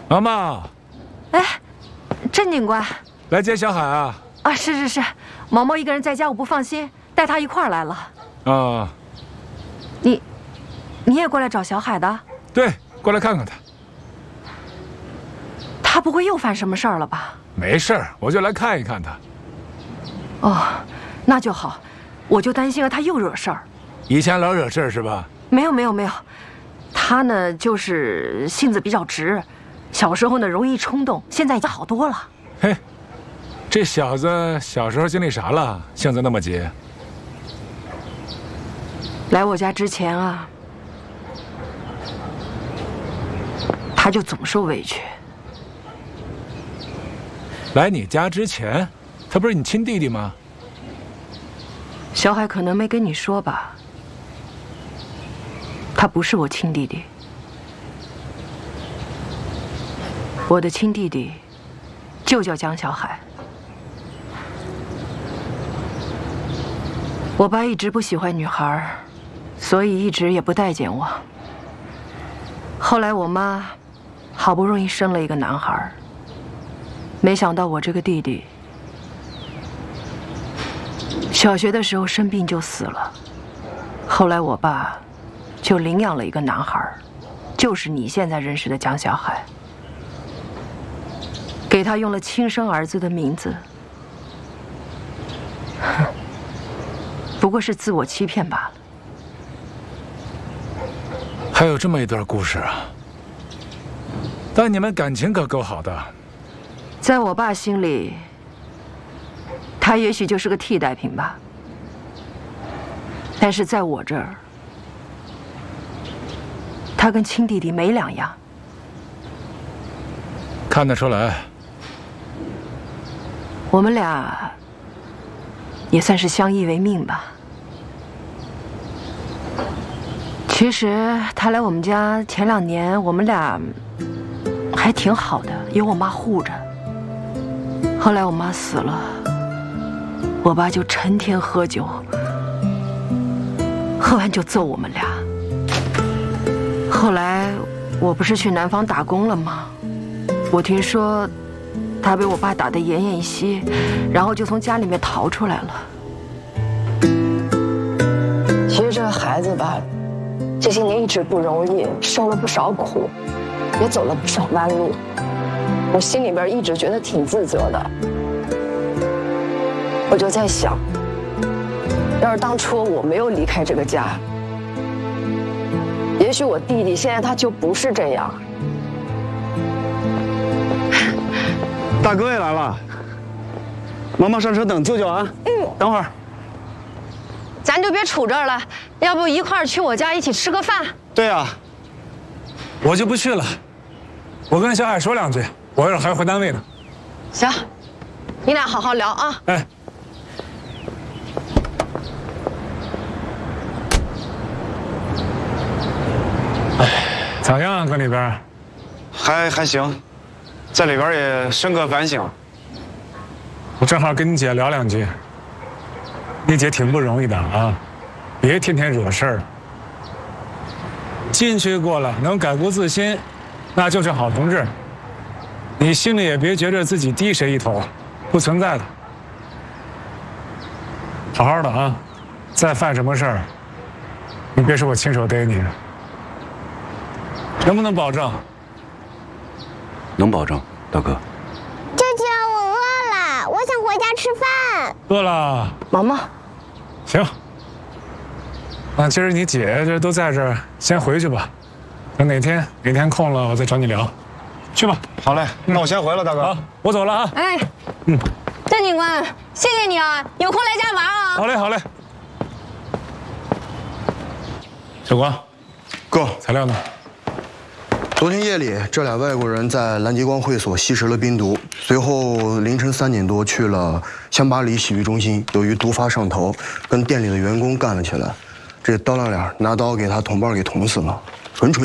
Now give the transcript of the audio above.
毛毛， 哎，郑警官， 来接小海啊！ 啊，是，毛毛一个人在家我不放心，带他一块儿来了。 啊， 你也过来找小海的？ 对，过来看看他。 他不会又犯什么事儿了吧？ 没事儿，我就来看一看他。 哦，那就好，我就担心了他又惹事儿。 以前老惹事儿是吧？ 没有，他呢就是性子比较直，小时候呢容易冲动，现在已经好多了。 嘿，这小子小时候经历啥了？性子那么急？ 来我家之前啊，他就总受委屈。 来你家之前，他不是你亲弟弟吗？ 小海可能没跟你说吧，他不是我亲弟弟，我的亲弟弟就叫江小海。我爸一直不喜欢女孩，所以一直也不待见我。后来我妈好不容易生了一个男孩，没想到我这个弟弟小学的时候生病就死了。后来我爸就领养了一个男孩，就是你现在认识的江小海，给他用了亲生儿子的名字，不过是自我欺骗罢了。 还有这么一段故事啊！但你们感情可够好的。 在我爸心里，他也许就是个替代品吧，但是在我这儿，他跟亲弟弟没两样。 看得出来， 我们俩也算是相依为命吧。其实他来我们家前2年，我们俩还挺好的，有我妈护着。后来我妈死了，我爸就成天喝酒，喝完就揍我们俩。后来我不是去南方打工了吗？我听说他被我爸打得奄奄一息，然后就从家里面逃出来了。 其实这个孩子吧，这些年一直不容易，受了不少苦，也走了不少弯路。我心里边一直觉得挺自责的。我就在想，要是当初我没有离开这个家，也许我弟弟现在他就不是这样。 大哥也来了，毛毛上车等舅舅啊。等会儿。 咱就别杵这儿了，要不一块儿去我家一起吃个饭？ 对啊， 我就不去了。我跟小海说2句，我一会儿还要回单位呢。 行，你俩好好聊啊。 哎。咋样啊，搁里边？ 还行，在里边也深刻反省。 我正好跟你姐聊2句。你姐挺不容易的啊，别天天惹事儿。进去过了，能改过自新，那就是好同志。你心里也别觉着自己低谁一头，不存在的。好好的啊，再犯什么事儿，你别说我亲手逮你。能不能保证？ 能保证，大哥。 舅舅，我饿了，我想回家吃饭。 饿了， 毛毛， 行。那今儿你姐这都在这儿，先回去吧。等哪天空了，我再找你聊。去吧。 好嘞，那我先回了，大哥。 好，我走了啊。 哎，郑警官，谢谢你啊，有空来家玩啊。 好嘞，好嘞。小光， 哥， 材料呢？ 昨天夜里，这俩外国人在蓝极光会所吸食了冰毒，随后凌晨3点多去了香巴黎洗浴中心，由于毒发上头，跟店里的员工干了起来。这刀郎脸拿刀给他同伴给捅死了，纯纯。